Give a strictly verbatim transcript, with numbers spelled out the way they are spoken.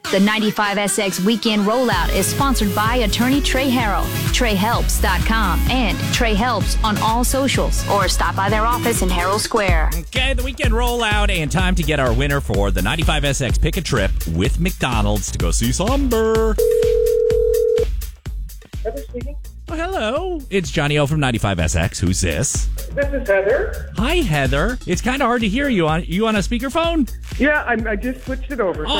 The ninety-five S X Weekend Rollout is sponsored by attorney Trey Harrell, trey helps dot com, and Trey Helps on all socials, or stop by their office in Harrell Square. Okay, the Weekend Rollout, and time to get our winner for the ninety-five S X Pick a Trip with McDonald's to go see Somber. Heather speaking. Oh, hello. It's Johnny O from ninety-five S X. Who's this? This is Heather. Hi, Heather. It's kind of hard to hear you on you on a speakerphone. Yeah, I'm, I just switched it over.